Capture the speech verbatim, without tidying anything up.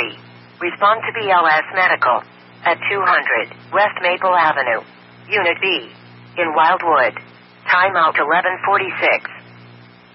three. Respond to B L S Medical at two hundred West Maple Avenue, Unit B, in Wildwood. Timeout eleven forty-six.